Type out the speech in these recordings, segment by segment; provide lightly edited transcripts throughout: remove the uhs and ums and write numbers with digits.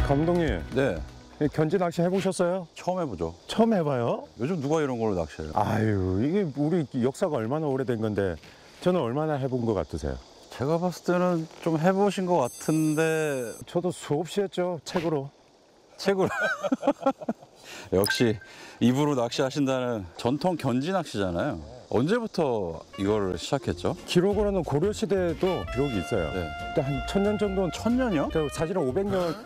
감독님, 네, 견지 낚시 해보셨어요? 처음 해보죠. 처음 해봐요? 요즘 누가 이런 걸로 낚시해요? 아유, 이게 우리 역사가 얼마나 오래된 건데 저는 얼마나 해본 것 같으세요? 제가 봤을 때는 좀 해보신 것 같은데 저도 수없이 했죠, 책으로. 책으로. 역시 입으로 낚시하신다는 전통 견지 낚시잖아요. 언제부터 이거를 시작했죠? 기록으로는 고려시대에도 기록이 있어요. 네. 그때 한 1000년 정도는 1000년이요? 사실은 500년.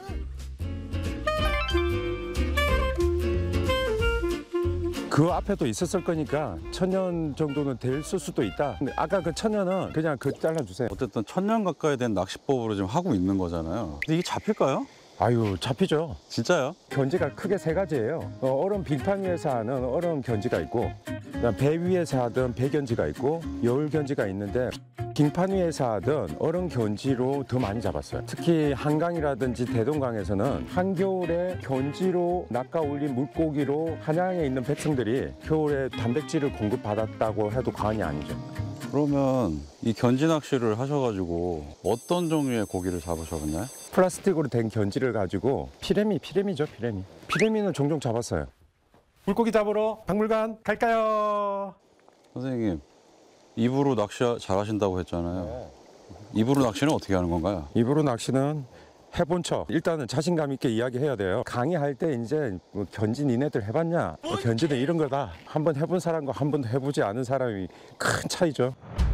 그 앞에도 있었을 거니까 1000년 정도는 됐을 수도 있다. 근데 아까 그 1000년은 그냥 그 잘라주세요. 어쨌든 1000년 가까이 된 낚시법으로 지금 하고 있는 거잖아요. 근데 이게 잡힐까요? 아유, 잡히죠. 진짜요? 견지가 크게 세 가지예요. 얼음 빙판 위에서 하는 얼음 견지가 있고, 그다음 배 위에서 하던 배 견지가 있고, 여울 견지가 있는데 빙판 위에서 하던 얼음 견지로 더 많이 잡았어요. 특히 한강이라든지 대동강에서는 한겨울에 견지로 낚아 올린 물고기로 한양에 있는 백성들이 겨울에 단백질을 공급받았다고 해도 과언이 아니죠. 그러면 이 견지 낚시를 하셔가지고 어떤 종류의 고기를 잡으셨나요? 플라스틱으로 된 견지를 가지고 피레미죠, 피레미. 피레미는 종종 잡았어요. 물고기 잡으러 박물관 갈까요? 선생님, 입으로 낚시 잘하신다고 했잖아요. 입으로 낚시는 어떻게 하는 건가요? 입으로 낚시는 해본 척 일단은 자신감 있게 이야기해야 돼요. 강의할 때 이제 뭐 견지 니네들 해봤냐? 견지는 이런 거다. 한번 해본 사람과 한 번도 해보지 않은 사람이 큰 차이죠.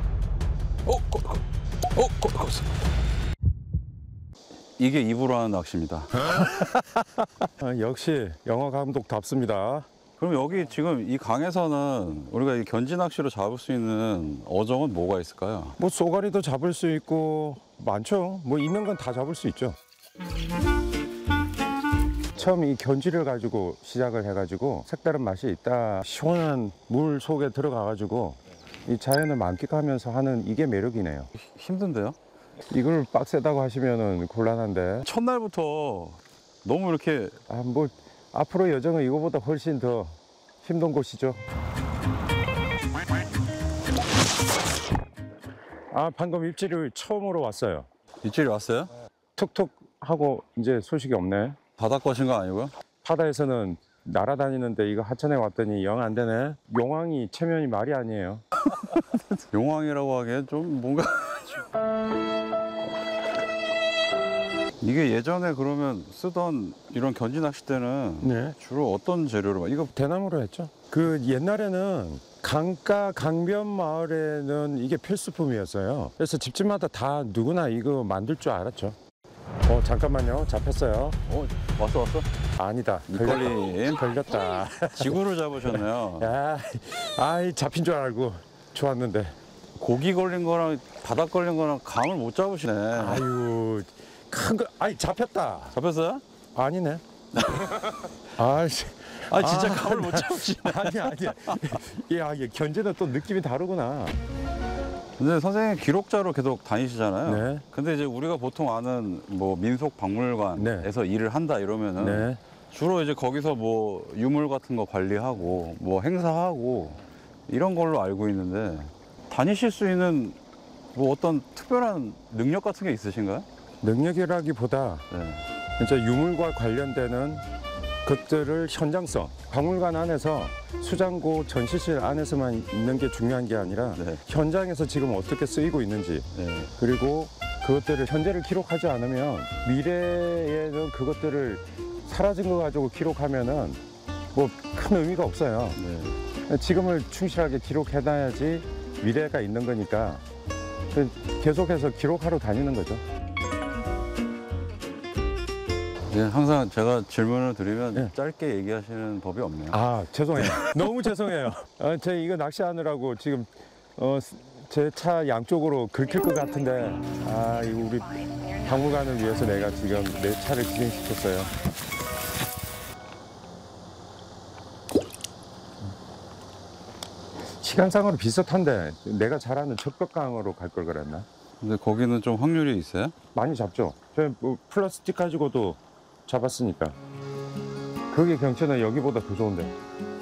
이게 입으로 하는 낚시입니다. 역시 영어 감독답습니다. 그럼 여기 지금 이 강에서는 우리가 이 견지 낚시로 잡을 수 있는 어종은 뭐가 있을까요? 뭐 쏘가리도 잡을 수 있고 많죠. 뭐 있는 건 다 잡을 수 있죠. 처음 이 견지를 가지고 시작을 해가지고 색다른 맛이 있다. 시원한 물 속에 들어가가지고 이 자연을 만끽하면서 하는 이게 매력이네요. 힘든데요? 이걸 빡세다고 하시면은 곤란한데. 첫날부터 너무 이렇게 뭐 앞으로 여정은 이거보다 훨씬 더 힘든 곳이죠. 방금 입질을 처음으로 왔어요. 입질이 왔어요? 툭툭 하고 이제 소식이 없네. 바닥 거신 거 아니고요? 바다에서는 날아다니는데 이거 하천에 왔더니 영 안 되네. 용왕이 체면이 말이 아니에요. 용왕이라고 하기엔 좀 뭔가 이게 예전에 그러면 쓰던 이런 견지 낚싯대는 네. 주로 어떤 재료로 이거 대나무로 했죠. 그 옛날에는 강가 강변 마을에는 이게 필수품이었어요. 그래서 집집마다 다 누구나 이거 만들 줄 알았죠. 잠깐만요. 잡혔어요. 왔어 아니다. 밑걸림 걸렸다. 지구를 잡으셨네요. 잡힌 줄 알고 좋았는데. 고기 걸린 거랑 바닥 걸린 거랑 감을 못 잡으시네. 아유, 큰 거, 잡혔다. 잡혔어요? 아니네. 진짜 감을 못 잡으시네. 아니야. 야, 견제는 또 느낌이 다르구나. 근데 선생님 기록자로 계속 다니시잖아요. 네. 근데 이제 우리가 보통 아는 뭐 민속 박물관에서 일을 한다 이러면은 네. 주로 이제 거기서 뭐 유물 같은 거 관리하고 뭐 행사하고 이런 걸로 알고 있는데 다니실 수 있는 뭐 어떤 특별한 능력 같은 게 있으신가요? 능력이라기보다 네. 진짜 유물과 관련되는 것들을 현장성, 박물관 안에서 수장고 전시실 안에서만 있는 게 중요한 게 아니라 네. 현장에서 지금 어떻게 쓰이고 있는지, 네. 그리고 그것들을 현재를 기록하지 않으면 미래에는 그것들을 사라진 거 가지고 기록하면은 뭐 큰 의미가 없어요. 네. 지금을 충실하게 기록해놔야지 미래가 있는 거니까 계속해서 기록하러 다니는 거죠. 네, 항상 제가 질문을 드리면 네. 짧게 얘기하시는 법이 없네요. 죄송해요. 너무 죄송해요. 제가 이거 낚시하느라고 지금 제 차 양쪽으로 긁힐 것 같은데 이거 우리 박물관을 위해서 내가 지금 내 차를 진행시켰어요. 시간상으로 비슷한데 내가 잘 아는 적벽강으로 갈 걸 그랬나? 근데 거기는 좀 확률이 있어요? 많이 잡죠. 저 플라스틱 가지고도 잡았으니까. 거기 경치는 여기보다 더 좋은데.